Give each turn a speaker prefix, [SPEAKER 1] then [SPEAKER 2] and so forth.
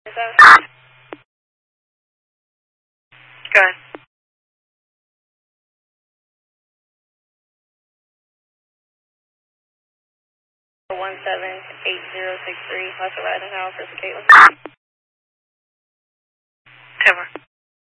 [SPEAKER 1] Go ahead. 178063, Lester Riding House, this is Caitlin. Timber.